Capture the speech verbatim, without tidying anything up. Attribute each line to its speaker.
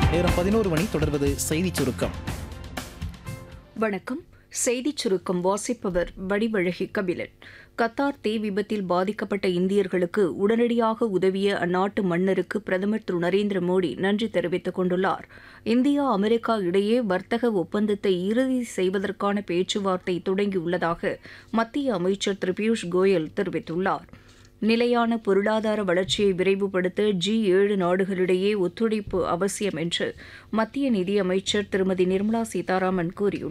Speaker 1: நேரம் பதினோரு மணி. தொடர்வது செய்திச் சுருக்கம்.
Speaker 2: வணக்கம். செய்திச் சுருக்கம் வாசிப்பவர் வடிவழகி கபிலன். கத்தார் தீ விபத்தில் பாதிக்கப்பட்ட இந்தியர்களுக்கு உடனடியாக உதவிய அந்நாட்டு மன்னருக்கு பிரதமர் திரு நரேந்திர மோடி நன்றி தெரிவித்துக் கொண்டுள்ளார். இந்தியா அமெரிக்கா இடையே வர்த்தக ஒப்பந்தத்தை இறுதி செய்வதற்கான பேச்சுவார்த்தை தொடங்கியுள்ளதாக மத்திய அமைச்சர் திரு பியூஷ் கோயல் தெரிவித்துள்ளார். நிலையான பொருளாதார வளர்ச்சியை விரைவுபடுத்த ஜி ஏழு நாடுகளிடையே ஒத்துழைப்பு அவசியம் என்று மத்திய நிதியமைச்சர் திருமதி நிர்மலா சீதாராமன் கூறியுள்ளார்.